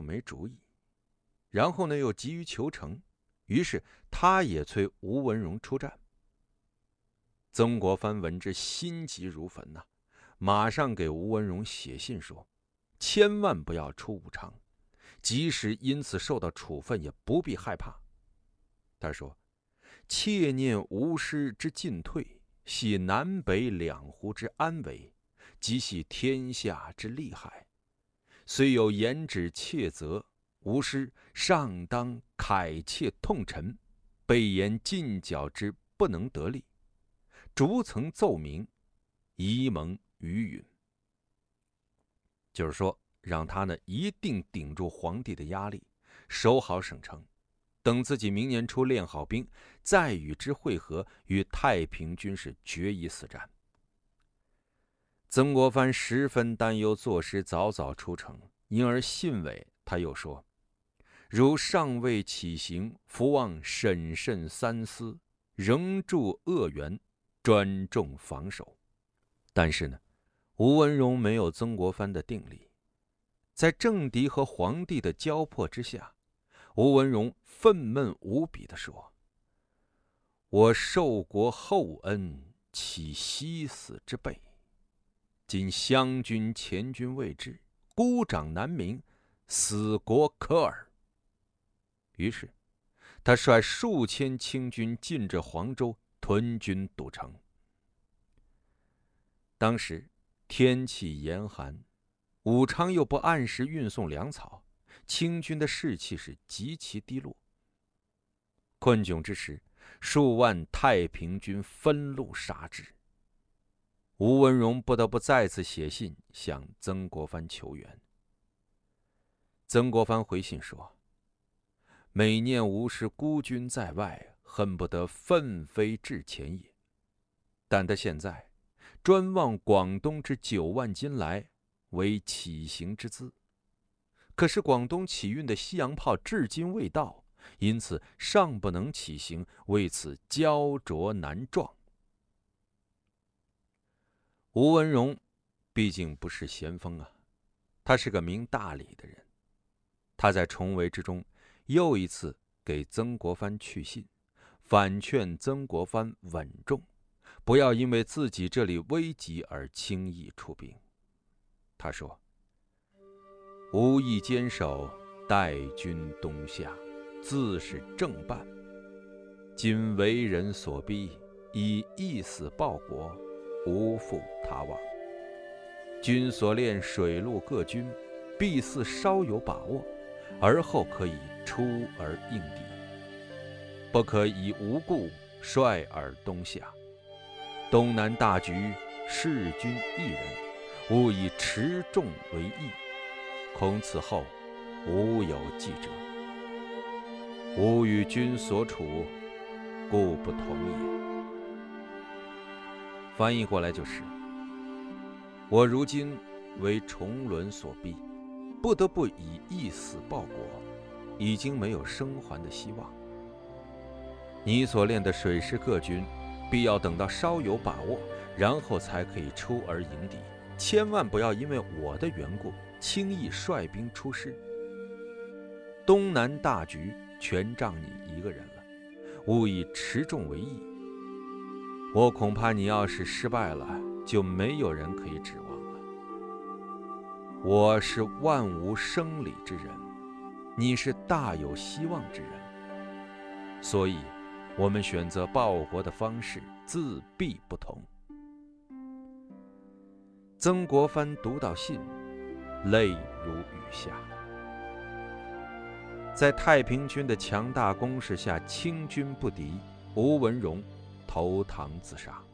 没主意，然后呢又急于求成，于是他也催吴文荣出战。曾国藩闻之心急如焚呐，马上给吴文荣写信说，千万不要出武昌，即使因此受到处分也不必害怕。他说，切念吴师之进退，系南北两湖之安危，即系天下之利害。虽有言指切责，吴师尚当慨切痛陈，备言进剿之不能得力。逐层奏明，宜蒙余允。就是说，让他呢一定顶住皇帝的压力，守好省城，等自己明年初练好兵，再与之会合，与太平军是决一死战。曾国藩十分担忧作师早早出城，因而信尾他又说，如尚未起行，伏望审慎三思，仍驻鄂原，专重防守。但是呢，吴文荣没有曾国藩的定力，在政敌和皇帝的交迫之下，吴文荣愤懑无比地说，我受国厚恩，岂惜死之辈？今湘军前军未至，孤掌难鸣，死国可耳。于是他率数千清军进至黄州，屯军堵城。当时天气严寒，武昌又不按时运送粮草，清军的士气是极其低落。困窘之时，数万太平军分路杀至。吴文荣不得不再次写信向曾国藩求援。曾国藩回信说，每念吴师孤军在外，恨不得奋飞至前也。但他现在专望广东之9万斤来为起行之资，可是广东起运的西洋炮至今未到，因此尚不能起行，为此焦灼难状。吴文荣毕竟不是咸丰啊，他是个明大理的人。他在重围之中又一次给曾国藩去信，反劝曾国藩稳重，不要因为自己这里危急而轻易出兵。他说，吾意坚守，待军东下，自是正办。今为人所逼，以一死报国，无负他望。军所练水陆各军，必似稍有把握，而后可以出而应敌，不可以无故率尔东下。东南大局，势均一人，勿以持重为义，恐此后无有计者。吾与君所处，故不同也。翻译过来就是，我如今为重轮所逼，不得不以一死报国，已经没有生还的希望。你所练的水师各军，必要等到稍有把握，然后才可以出而迎敌，千万不要因为我的缘故轻易率兵出师。东南大局全仗你一个人了，勿以持重为义。我恐怕你要是失败了，就没有人可以指望了。我是万无生理之人，你是大有希望之人，所以我们选择报国的方式自必不同。曾国藩读到信，泪如雨下。在太平军的强大攻势下，清军不敌，吴文荣投唐自杀。